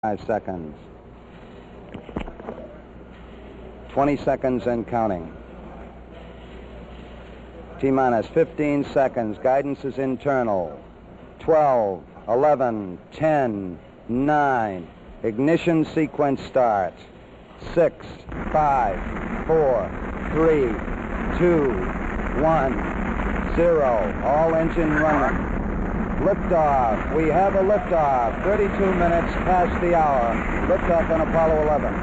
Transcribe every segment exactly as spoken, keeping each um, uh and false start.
Five seconds. twenty seconds and counting. T-minus fifteen seconds. Guidance is internal. twelve, eleven, ten, nine. Ignition sequence starts. six, five, four, three, two, one, zero. All engine running. Liftoff. We have a liftoff. thirty-two minutes past the hour. Liftoff on Apollo eleven.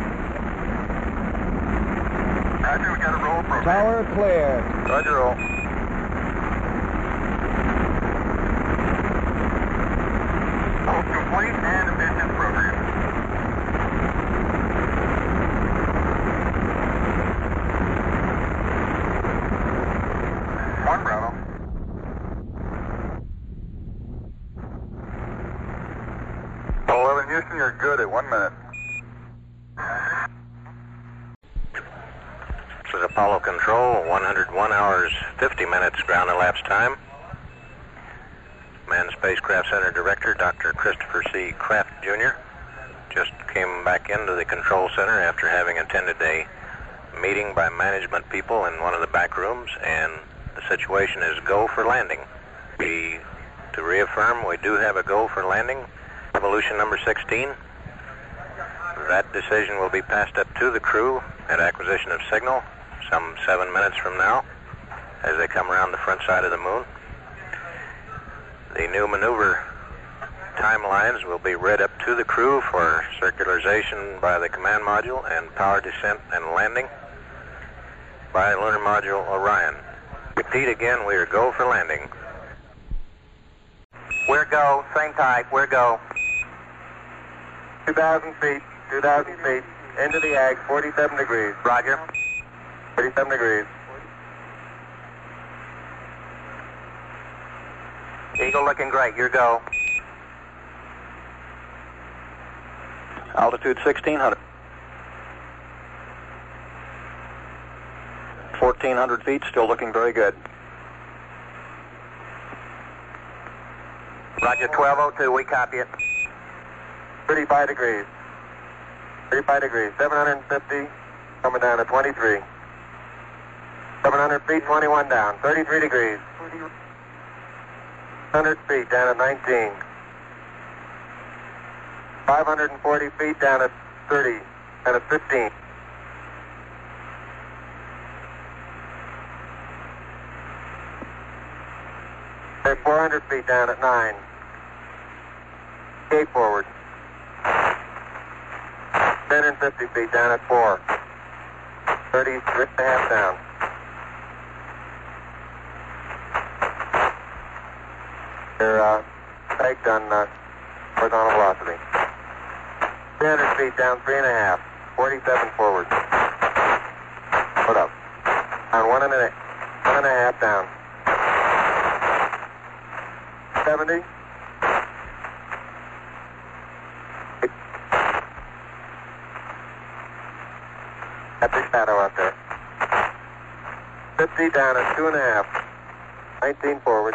Roger, we got a roll program. Tower clear. Roger, roll. Roll complete and emission program. One Bravo. eleven Houston, you're good at one minute. This is Apollo Control, one hundred one hours, fifty minutes ground elapsed time. Manned Spacecraft Center Director, Doctor Christopher C. Kraft, Junior just came back into the control center after having attended a meeting by management people in one of the back rooms, and the situation is go for landing. We, to reaffirm, we do have a go for landing. Evolution number sixteen. That decision will be passed up to the crew at acquisition of signal some seven minutes from now as they come around the front side of the moon. The new maneuver timelines will be read up to the crew for circularization by the command module and power descent and landing by lunar module Orion. Repeat again, we are go for landing. We're go, same type, we're go. two thousand feet, two thousand feet, into the ag, forty-seven degrees. Roger. forty-seven degrees. Eagle looking great, your go. Altitude sixteen hundred. fourteen hundred feet, still looking very good. Roger, twelve oh two, we copy it. thirty-five degrees. thirty-five degrees, seven hundred fifty, coming down to twenty-three. seven hundred feet, twenty-one down, thirty-three degrees. one hundred feet, down at nineteen. five hundred forty feet, down at thirty, down at fifteen. four hundred feet, down at nine. Eight forward. ten and fifty feet, down at four. thirty-three and a half down. They're uh, pegged on uh, horizontal velocity. three hundred feet, down three and a half. forty-seven forward. Put up. On one and a, one and a half down. seventy. Epic shadow out there. fifty down at two and a half. nineteen forward.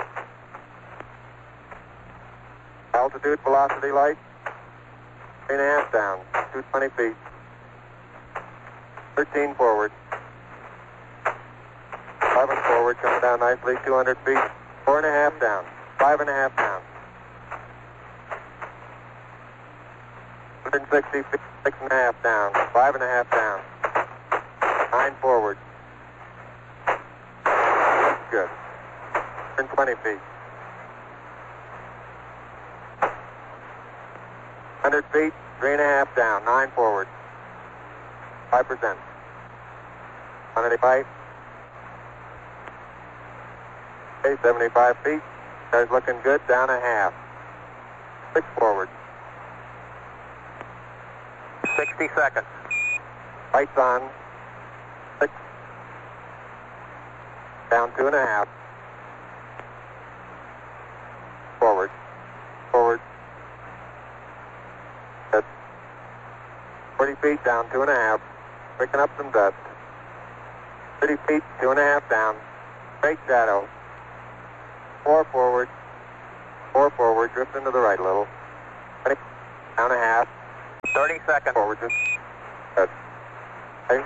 Altitude, velocity, light. Three and a half down. two hundred twenty feet. thirteen forward. eleven forward, coming down nicely. two hundred feet. Four and a half down. Five and a half down. one hundred sixty feet. Six and a half down. Five and a half down. Nine forward. Good. one hundred twenty feet. one hundred feet, three and a half down. Nine forward. Five percent. one eighty-five. Okay, seventy-five feet. Guys looking good. Down a half. Six forward. sixty seconds. Lights on. Six. Down two and a half. Forward. Forward. Good. forty feet, down two and a half. Picking up some dust. thirty feet, two and a half down. Great shadow. Four forward. Four forward, drift into the right a little. Down a half. thirty seconds. Forward, just. Good. Okay.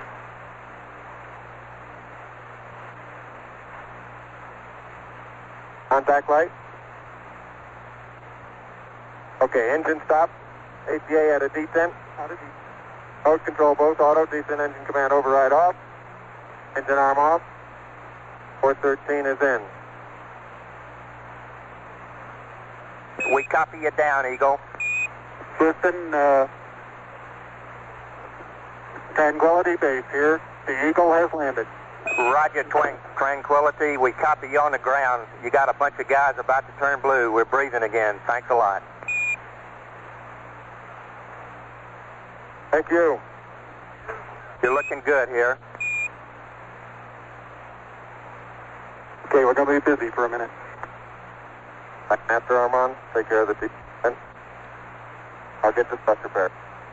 Contact light. Okay, engine stop. A P A at a descent. Mode control both auto, descent engine command override off. Engine arm off. four thirteen is in. We copy you down, Eagle. Houston, uh, Tranquility Base here. The Eagle has landed. Roger, Twin Tranquility. We copy you on the ground. You got a bunch of guys about to turn blue. We're breathing again. Thanks a lot. Thank you. You're looking good here. Okay, we're going to be busy for a minute. After Armand, take care of the descent. I'll get the stuff prepared.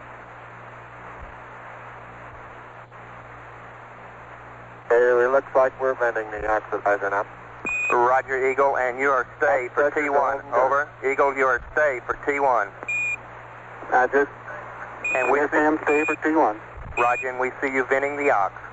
Okay, it looks like we're venting the oxidizer now. Roger, Eagle, and you are stay for T one. Over. Eagle, you are stay for T one. Roger. And we see him stay for T one. Roger, and we see you venting the ox.